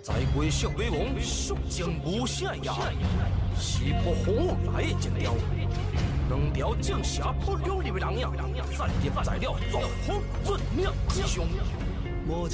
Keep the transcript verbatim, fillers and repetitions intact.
在归小威王速将无下牙，是不红来一条，两条正邪不两立的人呀，暂定在了作风鸩鸟之上。